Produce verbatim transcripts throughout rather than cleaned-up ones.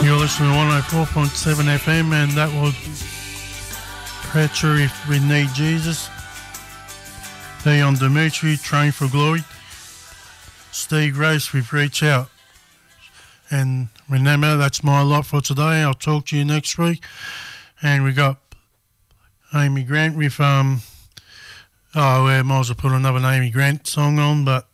You're listening to one oh four point seven F M, and that was Preacher If We Need Jesus. Leon Dimitri, Train for Glory. Steve Grace with Reach Out. And remember, that's my lot for today. I'll talk to you next week. And we got Amy Grant with, um, oh, I might as well put another Amy Grant song on, but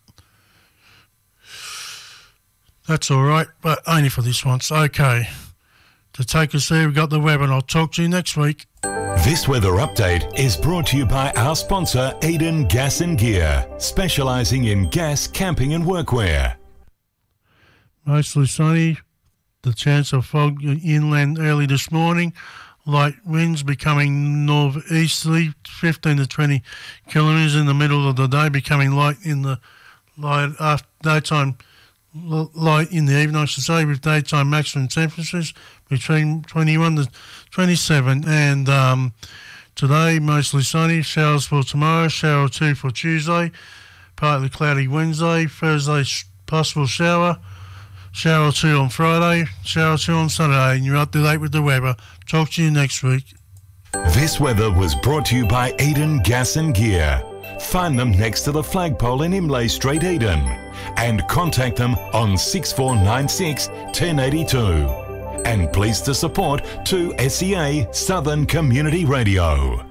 that's all right, but only for this once. Okay. To take us there, we've got the web, and I'll talk to you next week. This weather update is brought to you by our sponsor, Eden Gas and Gear, specialising in gas, camping and workwear. Mostly sunny. The chance of fog inland early this morning. Light winds becoming northeasterly, fifteen to twenty kilometres in the middle of the day, becoming light in the light after daytime. Light in the evening, I should say, with daytime maximum temperatures between twenty-one to twenty-seven. And um, today, mostly sunny. Showers for tomorrow, shower two for Tuesday, partly cloudy Wednesday, Thursday, possible shower, shower two on Friday, shower two on Saturday. And you're up to date with the weather. Talk to you next week. This weather was brought to you by Eden Gas and Gear. Find them next to the flagpole in Imlay Street, Eden, and contact them on six four nine six, one zero eight two. And pleased to support two S E A Southern Community Radio.